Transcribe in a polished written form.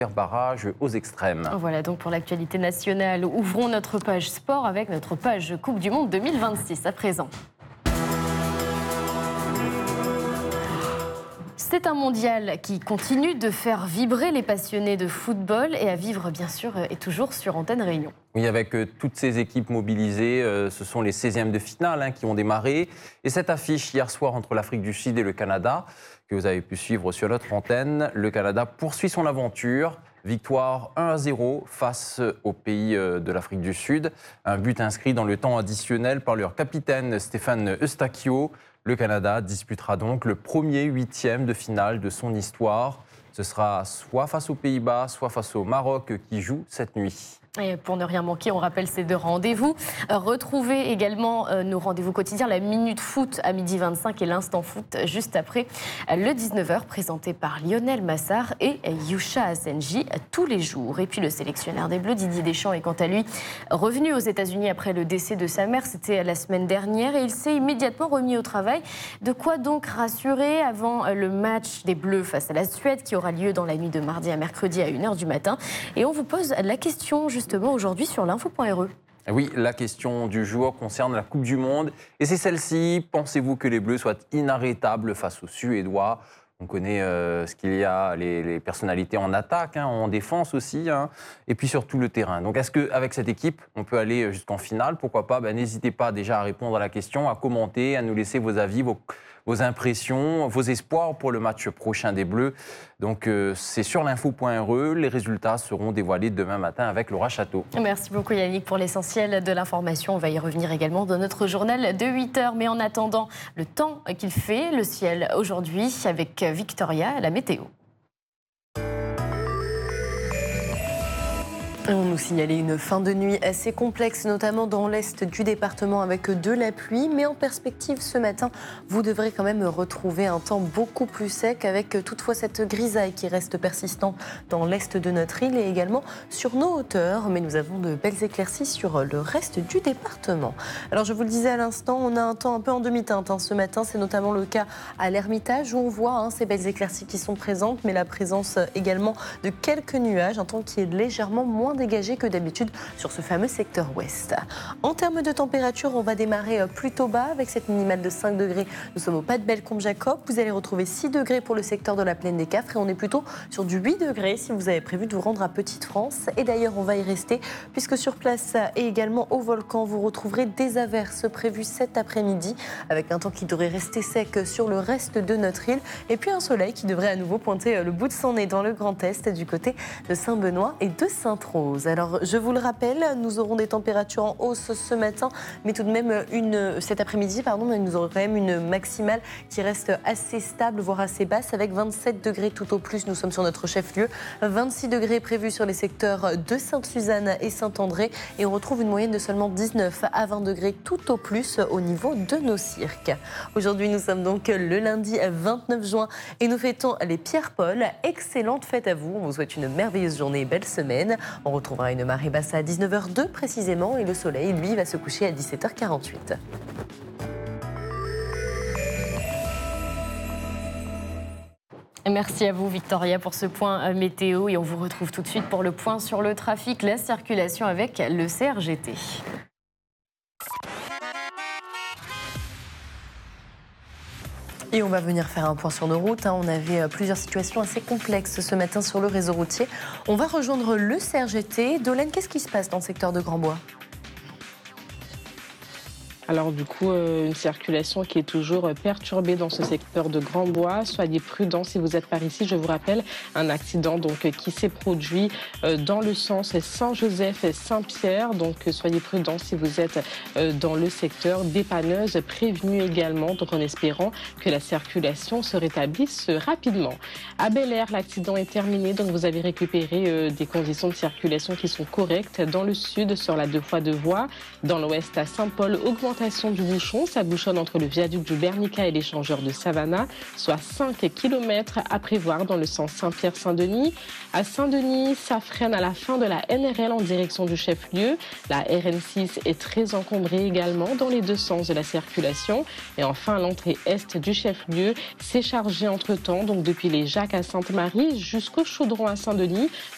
barrage aux extrêmes. Voilà donc pour l'actualité nationale. Ouvrons notre page sport avec notre page Coupe du Monde 2026 à présent. C'est un mondial qui continue de faire vibrer les passionnés de football et à vivre bien sûr et toujours sur Antenne Réunion. Oui, avec toutes ces équipes mobilisées, ce sont les 16e de finale qui ont démarré. Et cette affiche hier soir entre l'Afrique du Sud et le Canada, que vous avez pu suivre sur notre antenne, le Canada poursuit son aventure. Victoire 1-0 face au pays de l'Afrique du Sud. Un but inscrit dans le temps additionnel par leur capitaine Stéphane Eustáquio. Le Canada disputera donc le premier 8e de finale de son histoire. Ce sera soit face aux Pays-Bas, soit face au Maroc qui joue cette nuit. Et pour ne rien manquer, on rappelle ces deux rendez-vous. Retrouvez également nos rendez-vous quotidiens, la Minute Foot à 12h25 et l'Instant Foot juste après le 19h, présenté par Lionel Massard et Yousha Asenji tous les jours. Et puis le sélectionneur des Bleus, Didier Deschamps, est quant à lui revenu aux États-Unis après le décès de sa mère. C'était la semaine dernière et il s'est immédiatement remis au travail. De quoi donc rassurer avant le match des Bleus face à la Suède qui aura lieu dans la nuit de mardi à mercredi à 1h du matin. Et on vous pose la question justement aujourd'hui sur l'info.re. Oui, la question du jour concerne la Coupe du Monde. Et c'est celle-ci. Pensez-vous que les Bleus soient inarrêtables face aux Suédois ? On connaît ce qu'il y a, les personnalités en attaque, en défense aussi, et puis surtout le terrain. Donc est-ce qu'avec cette équipe, on peut aller jusqu'en finale ? Pourquoi pas ? N'hésitez pas déjà à répondre à la question, à commenter, à nous laisser vos avis, vos impressions, vos espoirs pour le match prochain des Bleus. Donc c'est sur l'info.re. Les résultats seront dévoilés demain matin avec Laura Château. Merci beaucoup Yannick pour l'essentiel de l'information. On va y revenir également dans notre journal de 8h. Mais en attendant, le temps qu'il fait, le ciel aujourd'hui avec Victoria, la météo. On nous signalait une fin de nuit assez complexe, notamment dans l'est du département avec de la pluie. Mais en perspective, ce matin, vous devrez quand même retrouver un temps beaucoup plus sec avec toutefois cette grisaille qui reste persistante dans l'est de notre île et également sur nos hauteurs. Mais nous avons de belles éclaircies sur le reste du département. Alors je vous le disais à l'instant, on a un temps un peu en demi-teinte ce matin. C'est notamment le cas à l'Ermitage où on voit ces belles éclaircies qui sont présentes, mais la présence également de quelques nuages, un temps qui est légèrement moins dégagé que d'habitude sur ce fameux secteur ouest. En termes de température, on va démarrer plutôt bas avec cette minimale de 5 degrés. Nous sommes au pas de Bellecombe-Jacob. Vous allez retrouver 6 degrés pour le secteur de la plaine des Cafres et on est plutôt sur du 8 degrés si vous avez prévu de vous rendre à Petite-France. Et d'ailleurs, on va y rester puisque sur place et également au volcan, vous retrouverez des averses prévues cet après-midi avec un temps qui devrait rester sec sur le reste de notre île et puis un soleil qui devrait à nouveau pointer le bout de son nez dans le Grand Est du côté de Saint-Benoît et de Sainte-Rose. Alors, je vous le rappelle, nous aurons des températures en hausse ce matin, mais tout de même cet après-midi, mais nous aurons quand même une maximale qui reste assez stable, voire assez basse, avec 27 degrés tout au plus. Nous sommes sur notre chef-lieu, 26 degrés prévus sur les secteurs de Sainte-Suzanne et Saint-André, et on retrouve une moyenne de seulement 19 à 20 degrés tout au plus au niveau de nos cirques. Aujourd'hui, nous sommes donc le lundi 29 juin et nous fêtons les Pierre-Paul. Excellente fête à vous, on vous souhaite une merveilleuse journée et belle semaine. On retrouvera une marée basse à 19h02 précisément et le soleil, lui, va se coucher à 17h48. Merci à vous Victoria pour ce point météo et on vous retrouve tout de suite pour le point sur le trafic, la circulation avec le CRGT. Et on va venir faire un point sur nos routes. On avait plusieurs situations assez complexes ce matin sur le réseau routier. On va rejoindre le CRGT. Dolène, qu'est-ce qui se passe dans le secteur de Grand-Bois ? Alors du coup, une circulation qui est toujours perturbée dans ce secteur de Grand-Bois. Soyez prudents si vous êtes par ici. Je vous rappelle un accident qui s'est produit dans le sens Saint-Joseph et Saint-Pierre. Donc soyez prudents si vous êtes dans le secteur. Dépanneuse prévenue également. Donc en espérant que la circulation se rétablisse rapidement. À Bel-Air, l'accident est terminé. Donc vous avez récupéré des conditions de circulation qui sont correctes. Dans le sud, sur la 2x2 voies. Dans l'ouest, à Saint-Paul, augmentation du bouchon, ça bouchonne entre le viaduc du Bernica et l'échangeur de Savannah, soit 5 km à prévoir dans le sens Saint-Pierre-Saint-Denis. À Saint-Denis, ça freine à la fin de la NRL en direction du chef-lieu. La RN6 est très encombrée également dans les deux sens de la circulation. Et enfin, l'entrée est du chef-lieu s'est chargée entre-temps, donc depuis les Jacques à Sainte-Marie jusqu'au Chaudron à Saint-Denis.